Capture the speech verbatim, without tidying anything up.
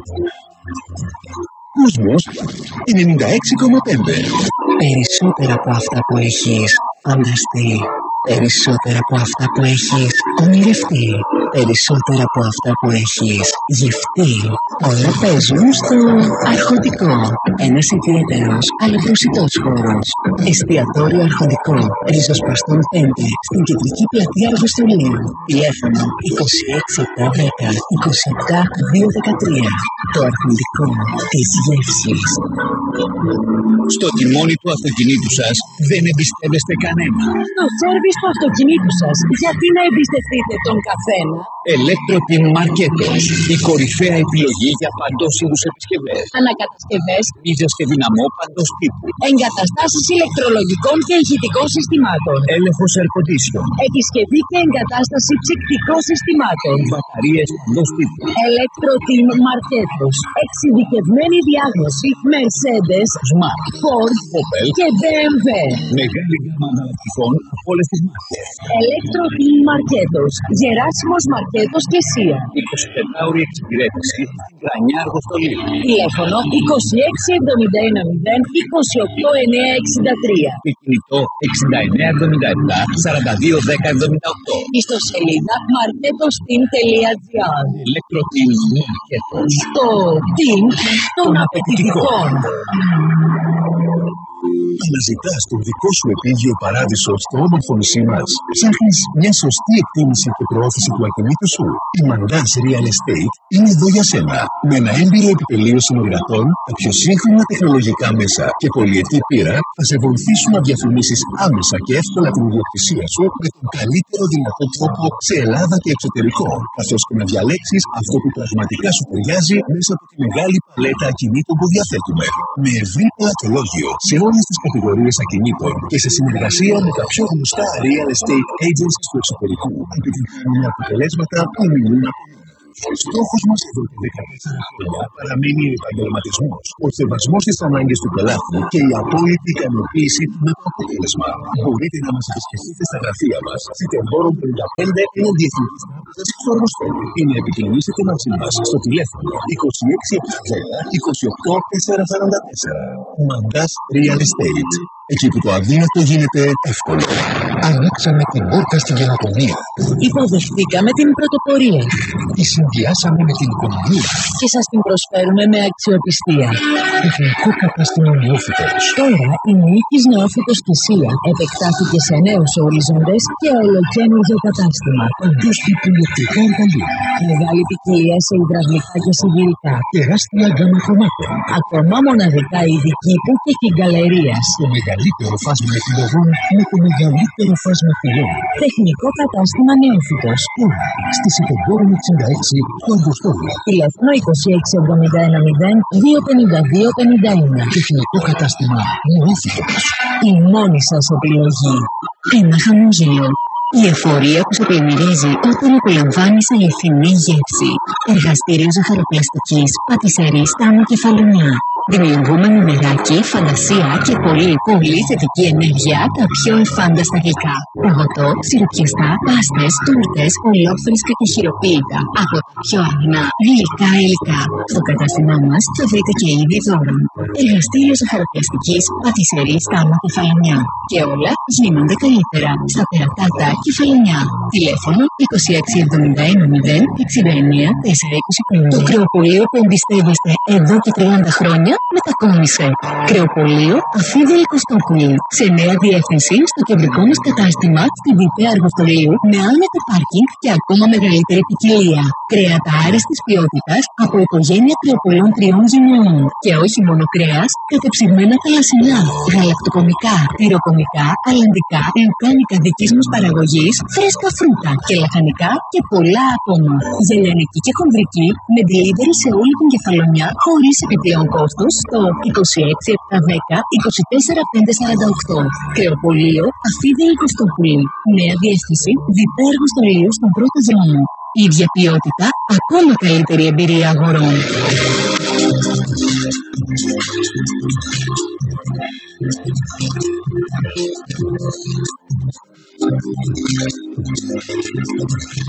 Κόσμος ενενήντα έξι κόμμα πέντε. Περισσότερα από αυτά που έχεις φανταστεί. Περισσότερα από αυτά που έχεις ονειρευτεί. Περισσότερα από αυτά που έχεις γευτεί. Όλα παίζουν στο Αρχοντικό. Ένας ιδιαίτερος αλλά προσιτός χώρος. Εστιατόριο Αρχοντικό. Ριζοσπαστών πέντε. Στην κεντρική πλατεία Αργοστολίου. Τηλέφωνο είκοσι έξι επτακόσια δέκα είκοσι επτά διακόσια δεκατρία. Το Αρχοντικό της γεύσης. Στο τιμόνι του αυτοκινήτου σας δεν εμπιστεύεστε κανένα. Στο σέρβις του αυτοκινήτου σας, γιατί να εμπιστευτείτε τον καθένα? Electroteam Marketos. Η κορυφαία επιλογή για παντός είδους επισκευές. Ανακατασκευές, Μίζες και δυναμό παντός τύπου. εγκαταστάσεις ηλεκτρολογικών και ηχητικών συστημάτων. Έλεγχος air condition. Επισκευή και εγκατάσταση ψυκτικών συστημάτων. Μπαταρίες παντός τύπου. Electroteam Marketos. Εξειδικευμένη διάγνωση Mercedes, Smart, Ford Opel και μπι εμ ντάμπλιου. Μεγάλη γκάμα αναλυτικών από όλες τις μάρκες. Electroteam Marketos. Γεράσιμος Μαρκέτος και Σία. εικοσιτετράωρη εξυπηρέτηση στην Κρανιά Αργοστολίου. Τηλέφωνο είκοσι έξι εβδομήντα ένα μηδέν είκοσι οκτώ εννιακόσια εξήντα τρία. Και κινητό εξήντα εννέα εβδομήντα επτά σαράντα δύο δέκα εβδομήντα οκτώ. Ιστοσελίδα marketosteam τελεία gr. Electroteam Marketos. Το team των απαιτητικών. Αναζητάς τον δικό σου επίγειο παράδεισο στο όμορφο νησί μας. Ψάχνεις μια σωστή εκτίμηση και προώθηση του ακινήτου σου. Η Mandaz Real Estate είναι εδώ για σένα. Με ένα έμπειρο επιτελείο συνεργατών, τα πιο σύγχρονα τεχνολογικά μέσα και πολυετή πείρα θα σε βοηθήσουν να διαφημίσεις άμεσα και εύκολα την ιδιοκτησία σου με τον καλύτερο δυνατό τρόπο σε Ελλάδα και εξωτερικό. Καθώς και να διαλέξεις αυτό που πραγματικά σου ταιριάζει μέσα από τη μεγάλη παλέτα ακινήτων που διαθέτουμε. Με ευρύ πελατολόγιο σε όλες τις κατηγορίες ακινήτων και σε συνεργασία με τα πιο γνωστά real estate agencies του εξωτερικού, επιτυγχάνουμε αποτελέσματα που μιλούν από μόνα. Ο στόχος μας εδώ και δεκατέσσερα χρόνια παραμένει ο επαγγελματισμός, ο σεβασμός στις ανάγκες του πελάτη και η απόλυτη ικανοποίηση με το αποτέλεσμα. Μπορείτε να μας επισκεφτείτε στα γραφεία μας, Σιτεμβόρων πενήντα πέντε έναντι Εθνικής Τράπεζας στο Αργοστόλιο ή να επικοινωνήσετε μαζί μας στο τηλέφωνο είκοσι έξι επτακόσια δέκα είκοσι οκτώ τετρακόσια σαράντα τέσσερα. Mandaz Real Estate. Εκεί που το αδύνατο γίνεται εύκολο. Ανοίξαμε την πόρτα στην καινοτομία. Υποδεχτήκαμε την πρωτοπορία. Τη συνδυάσαμε με την οικονομία. Και σας την προσφέρουμε με αξιοπιστία. Τεχνικό κατάστημα Νεόφυτος. Τώρα η Νίκης Νεόφυτος και Σία επεκτάθηκε σε νέους ορίζοντες και ολοκαίνουργιο κατάστημα. Παντός τύπου ηλεκτρικά εργαλεία. Μεγάλη ποικιλία σε υδραυλικά και σιδηρικά. Τεράστια γκάμα χρωμάτων. Ακόμα μοναδικά ειδική που και κυγκαλερίας. Το μεγαλύτερο φάσμα επιλογών με το μεγαλύτερο φάσμα φυλών. Τεχνικό κατάστημα Νεόφυτος. Τώρα, στη Σιτεμβόρων εξήντα έξι στο Αργοστόλιο. Τηλέφωνο είκοσι έξι εβδομήντα ένα μηδέν δύο πενήντα δύο πενήντα ένα. Τεχνικό κατάστημα Νεόφυτος. Η μόνη σας επιλογή. Ένα χαμόγελο. Η εφορία που σε πλημμυρίζει όταν απολαμβάνεις αληθινή γεύση. Εργαστήριο ζαχαροπλαστικής, πατησερή Στάμου Κεφαλονιά. Δημιουργούμε μεράκι, φαντασία και πολύ πολύ θετική ενέργεια τα πιο εφάνταστα γλυκά. Παγωτό, σιροπιαστά, πάστες, τούρτες, ολόφρυσκα και χειροποίητα. Από τα πιο αγνά γλυκά υλικά. Στο κατάστημά μας θα βρείτε και είδη δώρων. Εργαστήριο ζαχαροπλαστικής, πατησερή Στάμου Κεφαλονιά. Και όλα γίνονται καλύτερα στα Τερατάτα Κεφαλονιά. Τηλέφωνο είκοσι έξι εβδομήντα ένα μηδέν εξήντα εννέα τετρακόσια είκοσι πέντε. Το κρεοπολείο που εμπιστεύεστε εδώ και τριάντα χρόνια μετακόμισε. Κρεοπολείο Αφίδη Κωστόπουλη. Σε νέα διεύθυνση στο κεντρικό μας κατάστημα στη Δυτέα Αργοστολίου με άνετο πάρκινγκ και ακόμα μεγαλύτερη ποικιλία. Κρέατα άριστης ποιότητας από οικογένεια κρεοπολών τριών γενιών. Και όχι μόνο κρέας, κατεψυγμένα θαλασσινά, γαλακτοκομικά, τυροκομικά, αλλαντικά, λουκάνικα δικής μας παραγωγής, φρέσκα φρούτα και λαχανικά και πολλά ακόμα. Γελιανική και χονδρική με delivery σε όλη την Κεφαλονιά χωρίς επιπλέον κόστος στο είκοσι έξι επτακόσια δέκα είκοσι τέσσερα πεντακόσια σαράντα οκτώ. Κρεοπολείο Αφίδη Κωστόπουλη. Νέα διεύθυνση Δυτέα Αργοστολίου στον πρώτο δρόμο. Ίδια ποιότητα, ακόμα καλύτερη εμπειρία αγορών.